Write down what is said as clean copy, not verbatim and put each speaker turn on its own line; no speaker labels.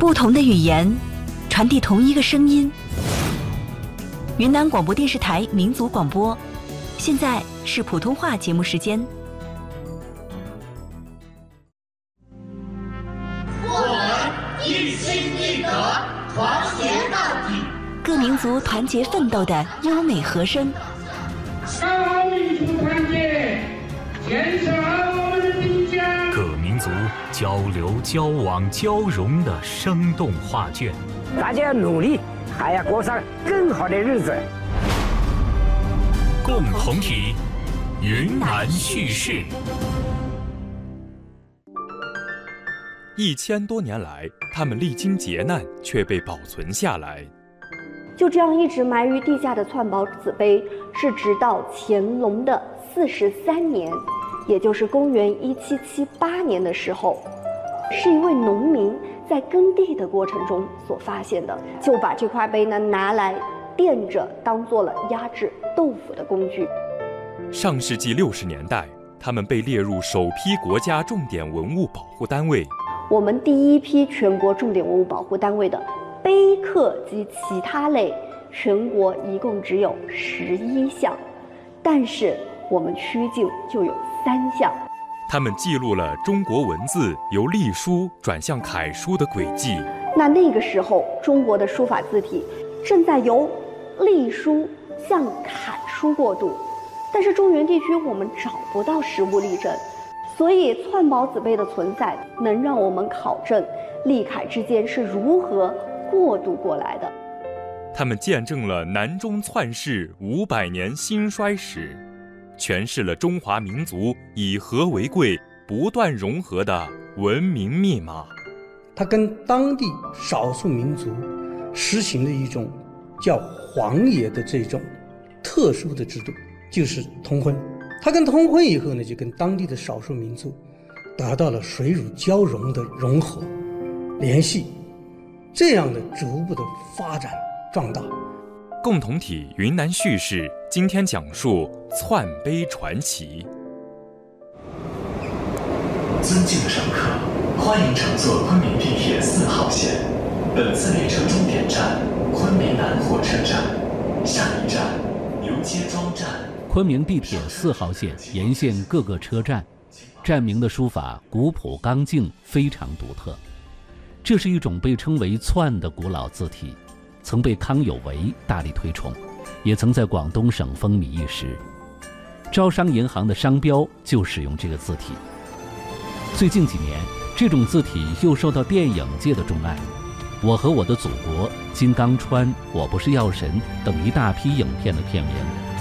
不同的语言，传递同一个声音。云南广播电视台民族广播，现在是普通话节目时间。
我们一心一德，团结到底。
各民族团结奋斗的优美和声。
大民族团结，建设我们的边疆。
各民族交流、交往、交融的生动画卷。
大家努力，还要过上更好的日子。
共同体，云南叙事。
1000多年来，他们历经劫难，却被保存下来。
就这样一直埋于地下的寸宝子碑，是直到乾隆的43年，也就是公元1778年的时候，是一位农民在耕地的过程中所发现的，就把这块碑呢拿来垫着，当做了压制豆腐的工具。
上世纪60年代，他们被列入首批国家重点文物保护单位。
我们第一批全国重点文物保护单位的碑刻及其他类，全国一共只有11项，但是我们曲靖就有3项。
他们记录了中国文字由隶书转向楷书的轨迹。
那个时候，中国的书法字体正在由隶书向楷书过渡，但是中原地区我们找不到实物例证，所以寸宝子碑的存在能让我们考证隶楷之间是如何过渡过来的。
他们见证了南中篡世500年兴衰史，诠释了中华民族以和为贵、不断融合的文明密码。
它跟当地少数民族实行的一种叫皇爷的这种特殊的制度，就是通婚。它跟通婚以后呢，就跟当地的少数民族达到了水乳交融的融合联系，这样的逐步的发展壮大。
共同体云南叙事今天讲述篡碑传奇。
尊敬的乘客，欢迎乘坐昆明地铁4号线，本次列车终点站昆明南火车站，下一站牛街庄站。
昆明地铁4号线沿线各个车站，站名的书法古朴刚劲，非常独特。这是一种被称为寸的古老字体，曾被康有为大力推崇，也曾在广东省风靡一时。招商银行的商标就使用这个字体。最近几年，这种字体又受到电影界的钟爱，《我和我的祖国》、《金刚川》、《我不是药神》等一大批影片的片名